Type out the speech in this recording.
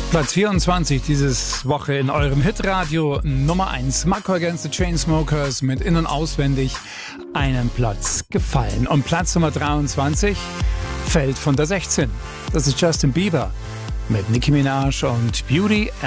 Platz 24 dieses Woche in eurem Hitradio Nummer 1. Marco Against the Chainsmokers mit In- und Auswendig einen Platz gefallen. Und Platz Nummer 23 fällt von der 16. Das ist Justin Bieber mit Nicki Minaj und Beauty